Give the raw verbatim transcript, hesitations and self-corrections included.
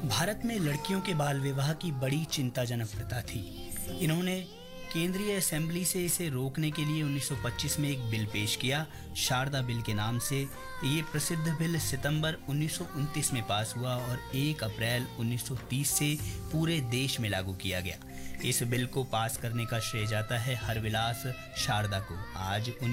भारत में लड़कियों के बाल विवाह की बड़ी चिंताजनक प्रथा थी। इन्होंने केंद्रीय असेंबली से इसे रोकने के लिए उन्नीस सौ पच्चीस में एक बिल पेश किया, शारदा बिल के नाम से। ये प्रसिद्ध बिल सितंबर उन्नीस सौ उनतीस में पास हुआ और एक अप्रैल उन्नीस सौ तीस से पूरे देश में लागू किया गया। इस बिल को पास करने का श्रेय जाता है हरविलास शारदा को। आज